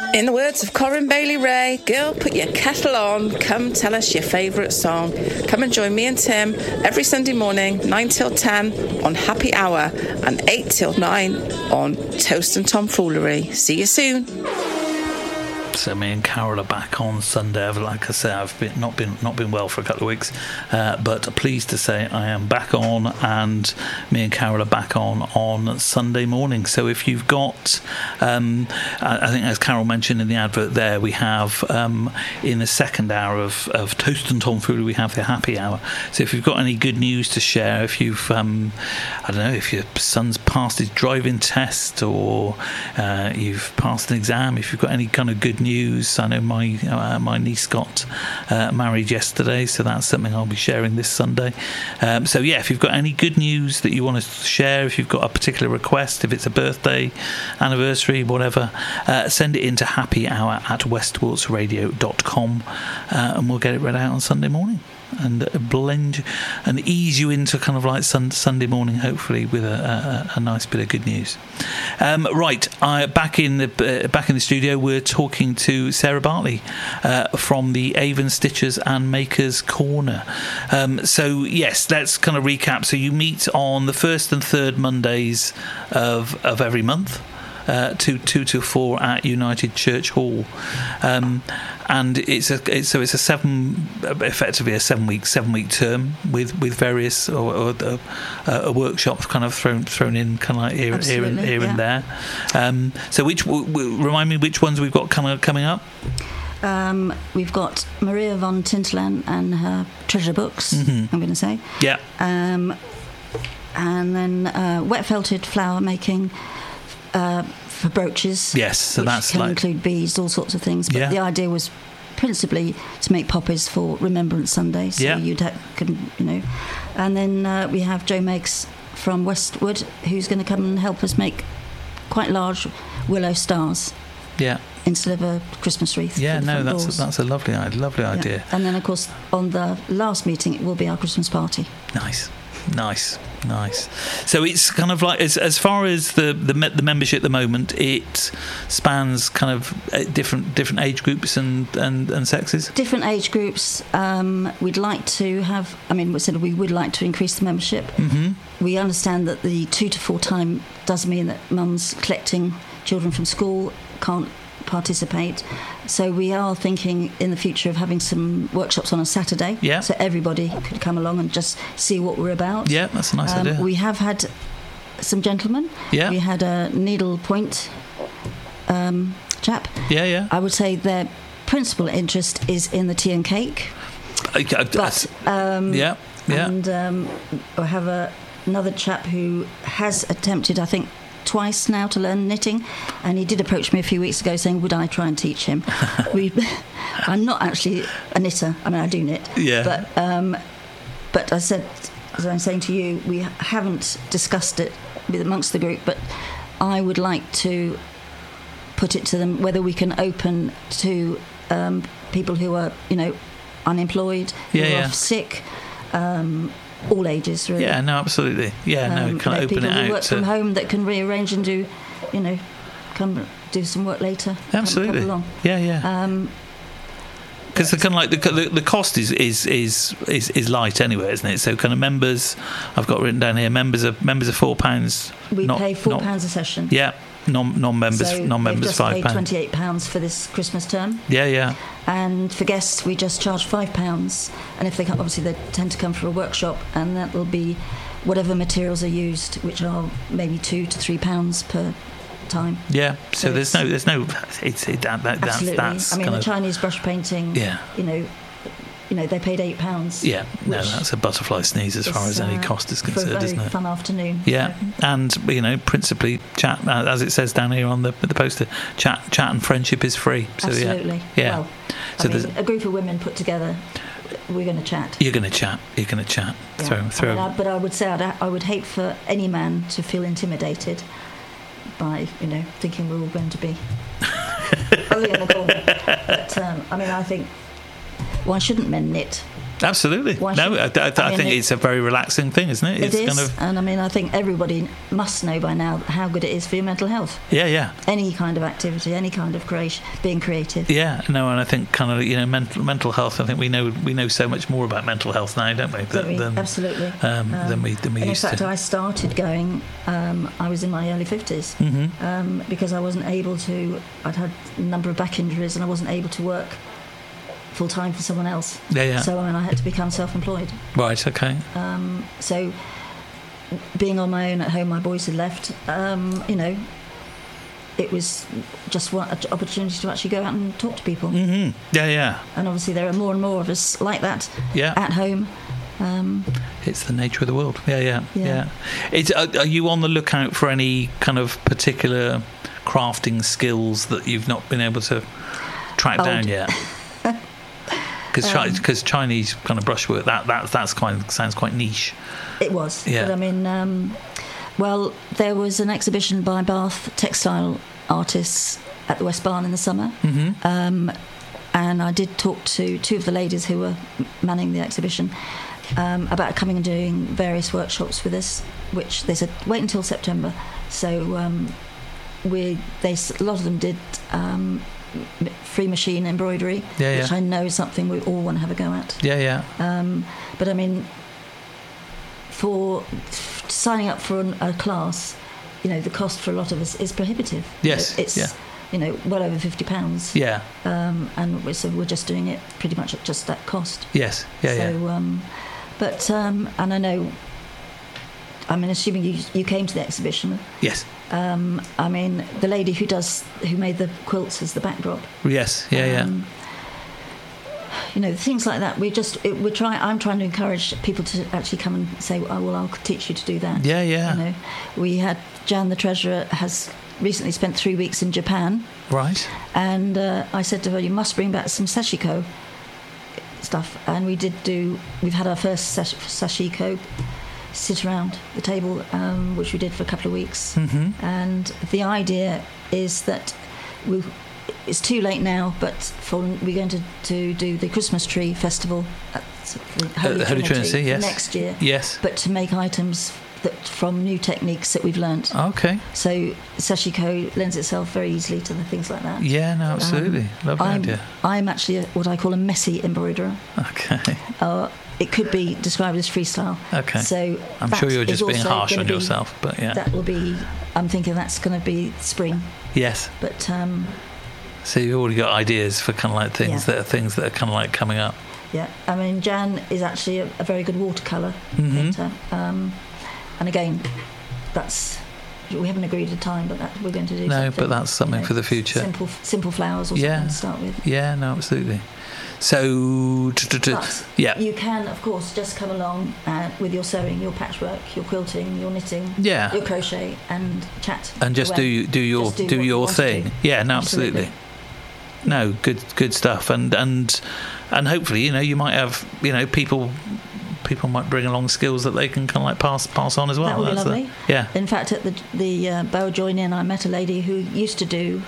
In the words of Corinne Bailey Ray, girl, put your kettle on, come tell us your favourite song. Come and join me and Tim every Sunday morning, 9 till 10 on Happy Hour and 8 till 9 on Toast and Tomfoolery. See you soon. So me and Carol are back on Sunday. Like I say, I've not been well for a couple of weeks, but pleased to say I am back on, and me and Carol are back on Sunday morning. So if you've got, I think as Carol mentioned in the advert there, we have in the second hour of Toast and Tomfoolery, we have the happy hour. So if you've got any good news to share, if you've, I don't know, if your son's passed his driving test, or you've passed an exam, if you've got any kind of good news. I know my niece got married yesterday, so that's something I'll be sharing this Sunday. So yeah, if you've got any good news that you want to share, if you've got a particular request, if it's a birthday, anniversary, whatever, send it into happyhour@westwaltsradio.com, and we'll get it read out on Sunday morning and blend and ease you into kind of like Sunday morning, hopefully with a nice bit of good news. Right, back in the studio, we're talking to Sarah Bartley from the Avon Stitchers and Makers Corner. So yes, let's kind of recap. So you meet on the first and third Mondays of every month. 2 till 4 at United Church Hall, and it's effectively a 7 week term with various or workshops kind of thrown in kind of like here and there. So remind me which ones we've got coming up. We've got Maria von Tintelan and her treasure books. I'm going to say, yeah, and then wet felted flower making. For brooches, yes, so that's can like include beads, all sorts of things. But yeah. The idea was principally to make poppies for Remembrance Sunday, so yeah. And then we have Jo Meggs from Westwood, who's going to come and help us make quite large willow stars. Yeah. Instead of a Christmas wreath. Yeah, no, that's a lovely idea. Yeah. And then, of course, on the last meeting, it will be our Christmas party. Nice. So it's kind of like as far as the membership at the moment, it spans kind of different age groups and sexes. Different age groups. We'd like to have. I mean, we would like to increase the membership. Mm-hmm. We understand that the 2 to 4 time does mean that mums collecting children from school can't participate, so we are thinking in the future of having some workshops on a Saturday, so everybody could come along and just see what we're about. Yeah, that's a nice idea. We have had some gentlemen. Yeah, we had a needlepoint chap. Yeah. I would say their principal interest is in the tea and cake. But and I have another chap who has attempted, I think, twice now to learn knitting, and he did approach me a few weeks ago saying would I try and teach him. I'm not actually a knitter. I mean, I do knit, but I said, as I'm saying to you, we haven't discussed it amongst the group, but I would like to put it to them whether we can open to people who are unemployed, who are off sick, all ages, really. Yeah, no, absolutely. Yeah, can I open people it out who work from home that can rearrange and do, come do some work later. Absolutely. Come along. Yeah. Because the kind of like the cost is light anyway, isn't it? So kind of members, I've got written down here, members are £4. We pay £4 a session. Yeah. Non-members £5. Paid £28 for this Christmas term. Yeah. And for guests, we just charge £5. And if they come, obviously they tend to come for a workshop, and that will be whatever materials are used, which are maybe £2 to £3 per time. Yeah. So there's no. Absolutely. That's I mean, the Chinese brush painting. Yeah. They paid £8. Yeah, no, that's a butterfly sneeze as far as any cost is concerned, isn't it? For a very fun afternoon. Yeah, and principally chat, as it says down here on the poster, chat and friendship is free. So, absolutely. Yeah. Well, so a group of women put together, we're going to chat. You're going to chat. Yeah. But I would say I would hate for any man to feel intimidated by thinking we're all going to be in the corner. But I think. Why shouldn't men knit? Absolutely. I think it's a very relaxing thing, isn't it? It is. And I mean, I think everybody must know by now how good it is for your mental health. Yeah. Any kind of activity, any kind of being creative. Yeah, no, and I think kind of, mental health, I think we know so much more about mental health now, don't we? Absolutely. Than we used to. In fact, I started going, I was in my early 50s, because I wasn't able to, I'd had a number of back injuries and I wasn't able to work full time for someone else. Yeah. So I had to become self-employed. Right. Okay. So being on my own at home, my boys had left. It was just one opportunity to actually go out and talk to people. Mm-hmm. Yeah. And obviously there are more and more of us like that. Yeah. At home. It's the nature of the world. Yeah. Are you on the lookout for any kind of particular crafting skills that you've not been able to track down yet? Because Chinese kind of brushwork, sounds quite niche. It was. Yeah. But I mean, there was an exhibition by Bath textile artists at the West Barn in the summer. Mm-hmm. And I did talk to two of the ladies who were manning the exhibition about coming and doing various workshops with us, which they said wait until September. So a lot of them did free machine embroidery, which I know is something we all want to have a go at. But I mean, for signing up for a class, the cost for a lot of us is prohibitive. Yes. It's well over £50. Yeah. And so we're just doing it pretty much at just that cost. Yes. And I know, I mean, assuming you came to the exhibition. Yes. I mean, the lady who made the quilts as the backdrop. Yes. Things like that. I'm trying to encourage people to actually come and say, "Oh, well, I'll teach you to do that." Yeah. We had Jan, the treasurer, has recently spent 3 weeks in Japan. Right. And I said to her, "You must bring back some sashiko stuff." And we've had our first sashiko sit around the table, which we did for a couple of weeks. Mm-hmm. And the idea is that it's too late now, but we're going to do the Christmas tree festival at Holy Trinity yes. next year. Yes. But to make items from new techniques that we've learnt. Okay. So sashiko lends itself very easily to the things like that. Yeah, no, absolutely. Lovely idea. I'm actually what I call a messy embroiderer. Okay. It could be described as freestyle. Okay. So I'm sure you're just being harsh on yourself, but yeah. That will be. I'm thinking that's going to be spring. Yes. But. So you've already got ideas for kind of like things that are kind of like coming up. Yeah. I mean, Jan is actually a very good watercolour painter. And again, we haven't agreed a time, but we're going to do. No, but that's something for the future. Simple flowers or something to start with. Yeah. No, absolutely. So, you can, of course, just come along with your sewing, your patchwork, your quilting, your knitting, your crochet, and chat. And just do your thing. Yeah, no, absolutely. No, good stuff. And hopefully, you might have, people might bring along skills that they can kind of like pass on as well. That would be lovely. Yeah. In fact, at the Boa Join In, I met a lady who used to do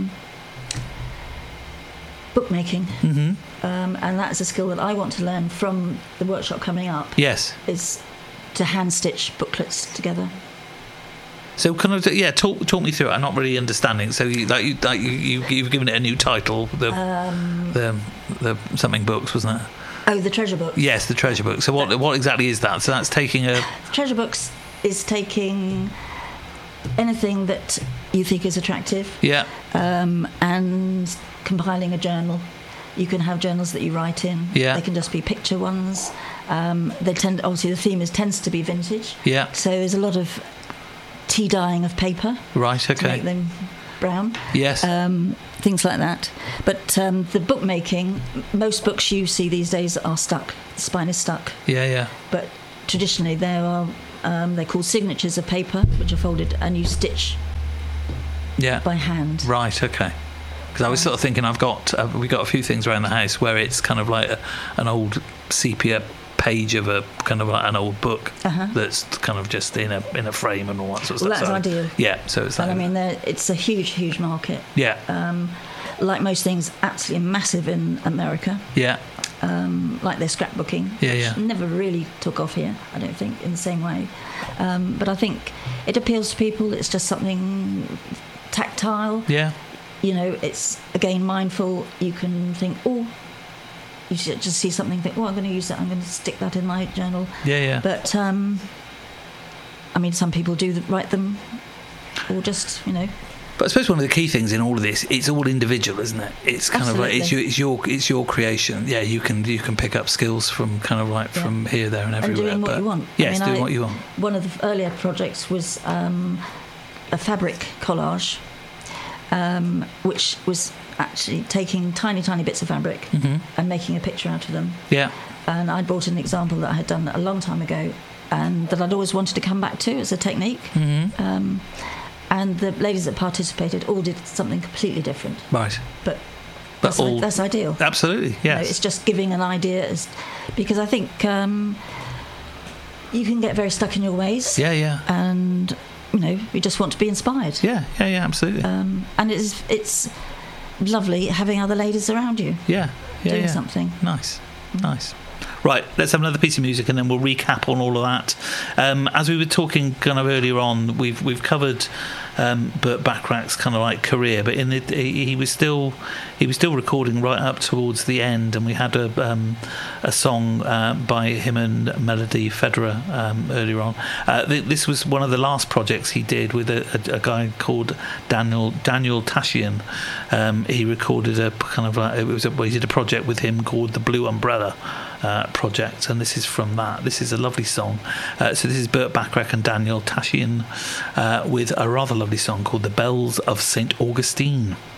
bookmaking. Mm-hmm. And that's a skill that I want to learn from the workshop coming up. Yes. Is to hand stitch booklets together. So kind of talk me through it. I'm not really understanding. So you've given it a new title, the something books, wasn't it? Oh, the treasure book. Yes, the treasure book. So what exactly is that? So that's taking a treasure books is taking anything that you think is attractive. Yeah. And compiling a journal. You can have journals that you write in. Yeah. They can just be picture ones. Obviously the theme tends to be vintage. Yeah. So there's a lot of tea dyeing of paper. Right. Okay. To make them brown. Yes. Things like that. But the bookmaking, most books you see these days are stuck. The spine is stuck. Yeah. But traditionally there are they're called signatures of paper, which are folded, and you stitch. Yeah. By hand. Right. Okay. Because I was sort of thinking, we got a few things around the house where it's kind of like an old sepia page of a kind of like an old book that's kind of just in a frame and all that sort of stuff. That's ideal. Yeah, so it's that. And I mean, it's a huge market. Yeah. Like most things, absolutely massive in America. Yeah. like their scrapbooking, Yeah. which never really took off here, I don't think, in the same way. But I think it appeals to people. It's just something tactile. Yeah. You know, it's, again, mindful. You can think, oh, you should just see something, think, oh, I'm going to use that, I'm going to stick that in my journal. Yeah. But, I mean, some people do write them, or just, you know. But I suppose one of the key things in all of this, it's all individual, isn't it? It's kind Absolutely. of like it's your creation. Yeah, you can pick up skills from kind of like from here, there, and everywhere. And doing what you want. Yes, doing what you want. One of the earlier projects was a fabric collage, which was actually taking tiny bits of fabric and making a picture out of them. Yeah. And I brought an example that I had done a long time ago, and that I'd always wanted to come back to as a technique. And the ladies that participated all did something completely different. Right. But that's ideal. Absolutely, yes. You know, it's just giving an idea, because I think you can get very stuck in your ways. Yeah. And, you know, you just want to be inspired. Yeah, absolutely. And it's lovely having other ladies around you. Yeah. Doing something. Nice. Right, let's have another piece of music and then we'll recap on all of that. As we were talking kind of earlier on, we've covered Burt Bacharach's kind of like career, but he was still recording right up towards the end, and we had a song by him and Melody Federer earlier on. This was one of the last projects he did with a guy called Daniel Tashian. He recorded a kind of like, he did a project with him called the Blue Umbrella project, and this is from that. This is a lovely song. So this is Burt Bacharach and Daniel Tashian with a rather lovely song called The Bells of St. Augustine.